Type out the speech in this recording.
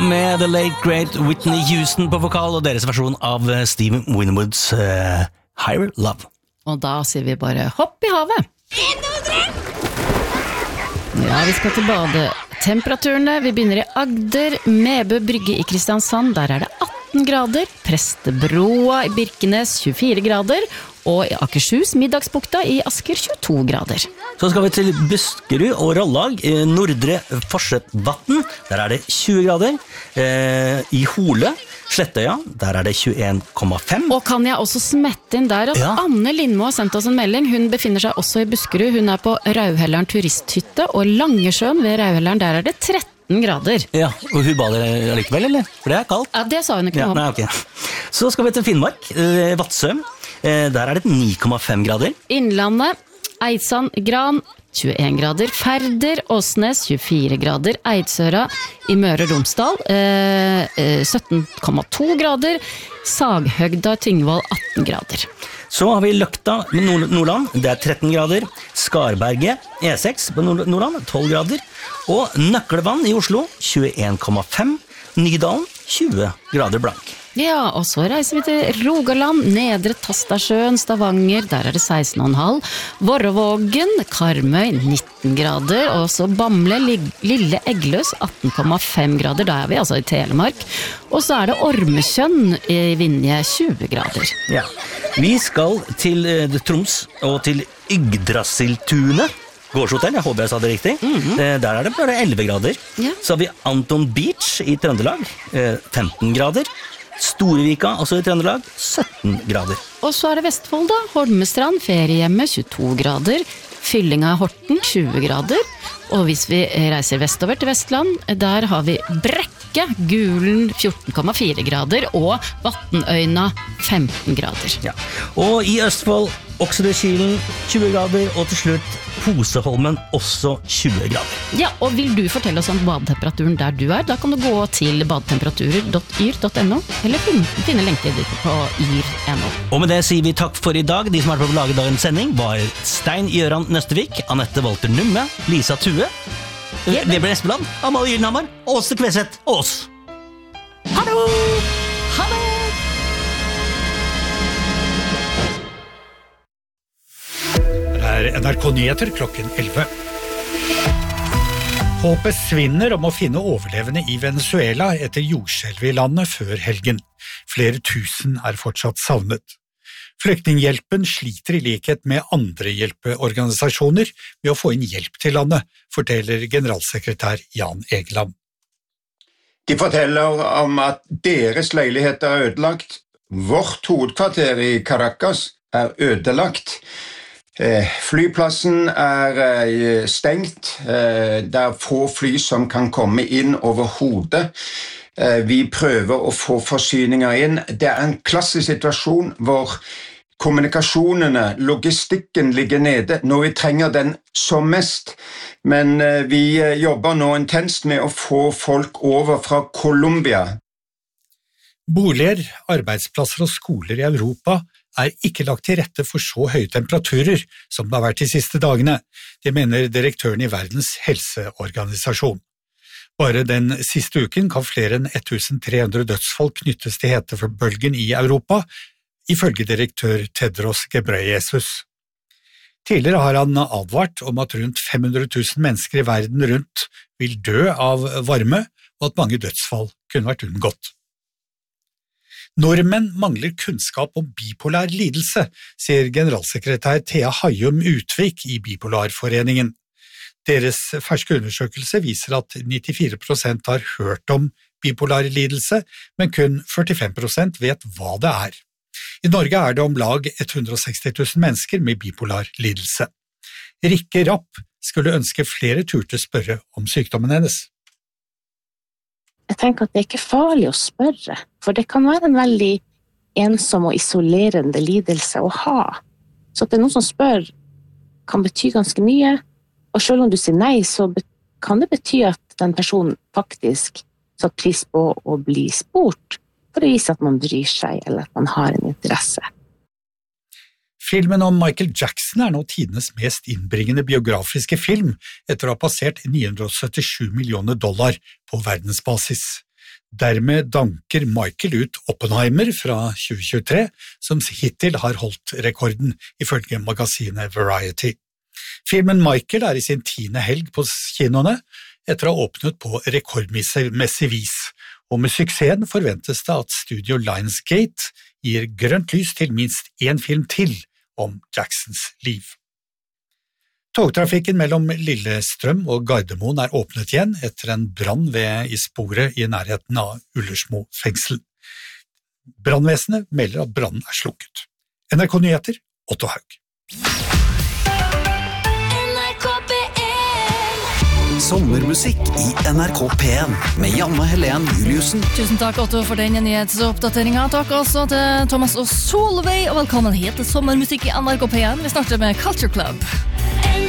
med The Late Great Whitney Houston på vokal og deres versjon av Steve Winwoods Higher Love. Og da sier vi bare hopp i havet. Ja, vi skal til badetemperaturene. Vi begynner i Agder, Mebø brygge i Kristiansand, der er det 18 grader, Prestebroa i Birkenes 24 grader, og i Akershus, Middagsbukta i Asker 22 grader. Så skal vi til Buskerud og Rollag, Nordre Forsetvatn, der er det 20 grader. I Hole, Slettøya, der er det 21,5. Og kan jeg også smette inn der at Anne Lindmo har sendt oss en melding. Hun befinner seg også i Buskerud. Hun er på Rauhelleren turisthytte, og Langesjøen ved Rauhelleren, der er det 13 grader. Ja, og hun bader likevel, eller? For det er kaldt. Ja, det sa hun ikke noe om. Nei, okay. Så skal vi til Finnmark, Vadsø. Der er det 9,5 grader. Innlandet, Eidsand, Gran, 21 grader. Færder, Åsnes, 24 grader. Eidsøra i Møre og Romsdal, 17,2 grader. Saghøgda, Tingvoll, 18 grader. Så har vi Løkta med Nordland, det er 13 grader. Skarberget, E6 på Nordland, 12 grader. Og Nøkkelvann i Oslo, 21,5. Nydalen, 20 grader blank. Ja, og så reiser vi til Rogaland, Nedre Tastersjøen, Stavanger, der er det 16,5. Vorrevågen, Karmøy, 19 grader, og så Bamble, Lille Eggløs, 18,5 grader, da er vi altså i Telemark. Og så er det Ormekjønn i Vinje, 20 grader. Ja, vi skal til Troms og til Yggdrasiltunet. Gårdshotell, jeg håper jeg sa det riktig. Der er det bare 11 grader. Ja. Så har vi Anton Beach i Trøndelag, 15 grader. Storevika, også i Trøndelag, 17 grader. Og så er det Vestfold da, Holmestrand, feriehjemme, 22 grader. Fyllinga Horten, 20 grader. Og hvis vi reiser vestover til Vestland, der har vi Brekke, Gulen, 14,4 grader, og Vatnøyna, 15 grader. Ja. Og i Østfold, Oksedekilen, 20 grader, og til slutt Poseholmen, også 20 grader. Ja, og vil du fortelle oss om badetemperaturen der du er? Da kan du gå til badetemperaturer.yr.no, eller finne lenker dit på yr.no. Og med det sier vi takk for i dag. De som har vært på å lage dagens sending var Stein Gjøran Nøstevik, Anette Walter Numme, Lisa Tue, Weber Espeland, Amalie Gyllenhammar, Åse Kveseth og oss. Ha det! Ha det! NRK Nyheter klokken 11. Håpet svinner om å finne overlevende i Venezuela etter jordskjelvet i landet før helgen. Flere tusen er fortsatt savnet. Flyktninghjelpen sliter i likhet med andre hjelpeorganisasjoner med å få inn hjelp til landet, forteller generalsekretær Jan Egeland. De forteller om at deres leiligheter er ødelagt. Vårt hovedkvarter i Caracas er ødelagt. Flyplassen er stengt. Det er få fly som kan komme inn overhodet. Vi prøver å få forsyninger inn. Det er en klassisk situasjon hvor kommunikasjonene, logistikken ligger nede når vi trenger den som mest. Men vi jobber nå intenst med å få folk over fra Colombia. Boliger, arbeidsplasser og skoler i Europa er ikke lagt til rette for så høye temperaturer som det har vært de siste dagene, det mener direktøren i Verdens helseorganisasjon. Bare den siste uken kan flere enn 1300 dødsfall knyttes til hetebølgen i Europa, ifølge direktør Tedros Ghebreyesus. Tidligere har han advart om at rundt 500 000 mennesker i verden rundt vil dø av varme, og at mange dødsfall kunne vært unngått. Nordmenn mangler kunnskap om bipolar lidelse, sier generalsekretær Thea Hajum Utvik i Bipolarforeningen. Deres ferske undersøkelse viser at 94% har hørt om bipolar lidelse, men kun 45% vet hva det er. I Norge er det om lag 160 000 mennesker med bipolar lidelse. Rikke Rapp skulle ønske flere turte spørre om sykdommen hennes. Jeg tenker at det er ikke farlig å spørre, for det kan være en veldig ensom og isolerende lidelse å ha. Så at det er noen som spør kan bety ganske mye, og selv om du sier nei, så kan det bety at den personen faktisk satt pris på å bli spurt, for å vise at man bryr seg, eller at man har en interesse. Filmen om Michael Jackson er nå tidenes mest innbringende biografiske film etter å ha passert $977 millioner på verdensbasis. Dermed danker Michael ut Oppenheimer fra 2023, som hittil har holdt rekorden, ifølge magasinet Variety. Filmen Michael er i sin 10. helg på kinoene, etter å ha åpnet på rekordmessig vis, og med suksessen forventes det at studio Lionsgate gir grønt lys til minst en film til om Jacksons liv. Togtrafikken mellom Lillestrøm og Gardermoen er åpnet igjen etter en brann i sporet i nærheten av Ullersmo fengsel. Brannvesenet melder at brannen er slukket. NRK Nyheter, Otto Haug. Sommermusikk i NRK P1 med Janne Helen Juliussen. Tusen takk, Otto, for denne nyhetsoppdateringen. Takk også til Thomas og Solveig, og velkommen hit til sommermusikk i NRK P1. Vi starter med Culture Club.